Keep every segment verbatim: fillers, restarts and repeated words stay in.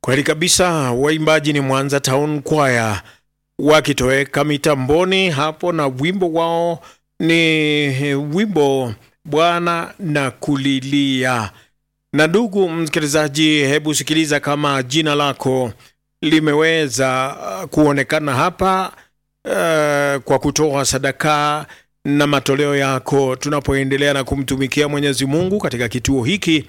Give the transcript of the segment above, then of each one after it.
Kweli kabisa, waimbaji ni Mwanza Town Choir wakitoweka mitamboni hapo, na wimbo wao ni wimbo Bwana na kulilia. Na ndugu msikilizaji, hebu sikiliza kama jina lako limeweza kuonekana hapa uh, kwa kutoa sadaka na matoleo yako tunapoendelea na kumtumikia Mwenyezi Mungu katika kituo hiki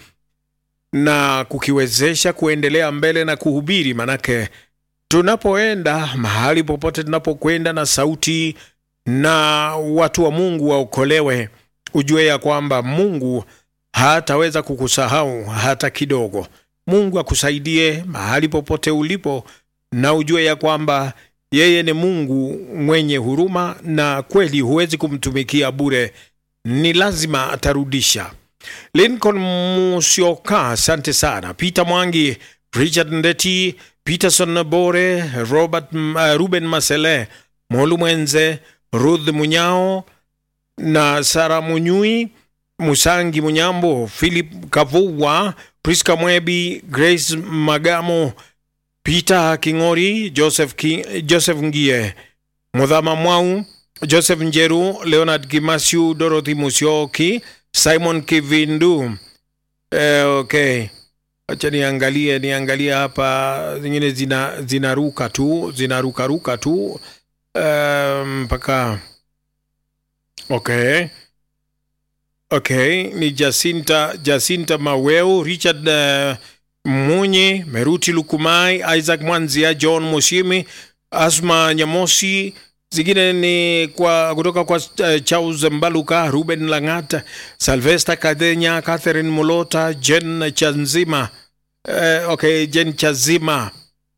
na kukiwezesha kuendelea mbele na kuhubiri. Manake tunapoenda mahali popote tunapokwenda na sauti na watu wa Mungu waokolewe, ujue ya kwamba Mungu hataweza kukusahau hata kidogo. Mungu akusaidie mahali popote ulipo, na ujue ya kwamba yeye ni Mungu mwenye huruma, na kweli huwezi kumtumikia bure, ni lazima atarudisha. Lincoln Musioka, asante sana. Peter Mwangi, Richard Ndeti, Peterson Bore, Robert uh, Ruben Masele, Molu Mwenze, Ruth Munyao na Sara Munyui, Musangi Munyambo, Philip Kavuwa, Priska Mwebi, Grace Magamo, Peter Kingori, Joseph King, Joseph Ngie, Mudhama Mwau, Joseph Njeru, Leonard Kimasiu, Dorothy Musioki, Simon Kivindu. Eh, okay. Acha niangalie niangalie hapa, zingine zina zinaruka tu, zinaruka ruka tu. Mpaka um, okay. Okay, ni Jacinta Jacinta Maweo, Richard uh, Munye, Meruti Lukumai, Isaac Mwanzia, John Moshimi, Asma Nyamosi. Zingine ni kwa kutoka kwa uh, Charles Mbaluka, Ruben Langata, Salvesta Kadenya, Catherine Mulota, Jen Chanzima. Uh, okay, Jen Chazima,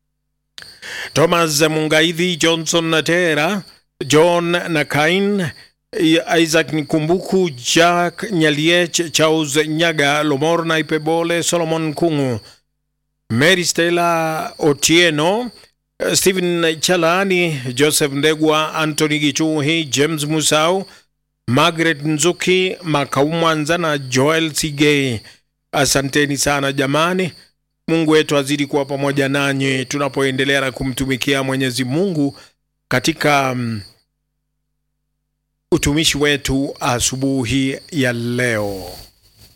Thomas Mungaidhi, Johnson Natera, John Nakain, Isaac Nikumbuku, Jack Nyaliech, Charles Nyaga, Lomorna Ipebole, Solomon Kungu, Mary Stella Otieno, Stephen Chalani, Joseph Ndegwa, Anthony Gichuhi, James Musau, Margaret Nzuki, Makaumwanza na Joel Sigei. Asanteni sana jamani. Mungu wetu azidi kuwa pamoja nanyi tunapoendelea na kumtumikia Mwenyezi Mungu katika um, utumishi wetu asubuhi ya leo.